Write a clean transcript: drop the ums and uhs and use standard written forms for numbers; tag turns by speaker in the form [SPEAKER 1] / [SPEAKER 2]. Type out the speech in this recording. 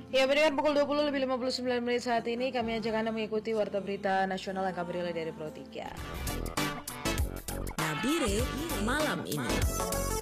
[SPEAKER 1] Ya, pendengar pukul 20 lebih 59 menit saat ini kami ajak Anda mengikuti Warta Berita Nasional yang kami rilis dari Pro 3.
[SPEAKER 2] Nabire malam ini.